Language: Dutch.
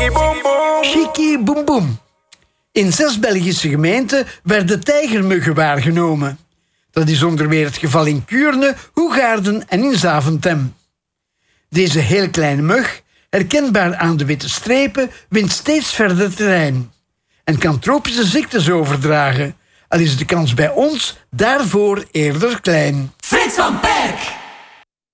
Chiki boem boem. In 6 Belgische gemeenten werden tijgermuggen waargenomen. Dat is onder meer het geval in Kuurne, Hoegaarden en in Zaventem. Deze heel kleine mug, herkenbaar aan de witte strepen, wint steeds verder terrein en kan tropische ziektes overdragen, al is de kans bij ons daarvoor eerder klein. Frits van Perk!